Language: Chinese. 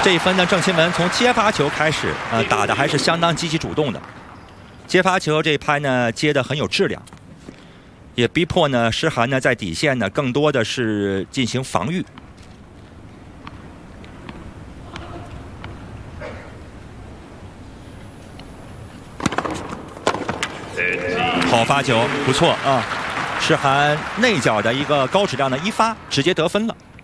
这一分呢，郑钦文从接发球开始，打的还是相当积极主动的。接发球这一拍呢，接的很有质量，也逼迫呢诗涵呢在底线呢更多的是进行防御。好发球，不错啊！诗涵内角的一个高质量的一发，直接得分了。